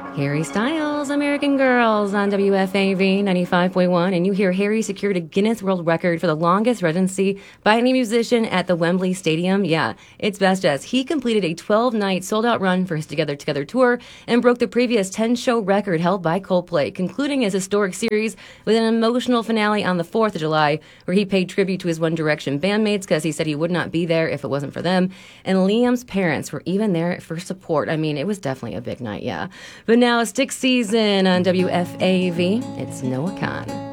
Harry Styles, American Girls on WFAV 95.1, and you hear Harry secured a Guinness World Record for the longest residency by any musician at the Wembley Stadium. Yeah, it's best as he completed a 12-night sold-out run for his Together Together tour and broke the previous 10-show record held by Coldplay, concluding his historic series with an emotional finale on the 4th of July, where he paid tribute to his One Direction bandmates because he said he would not be there if it wasn't for them, and Liam's parents were even there for support. I mean, it was definitely a big night, yeah. But now, Stick Season on WFAV. It's Noah Khan.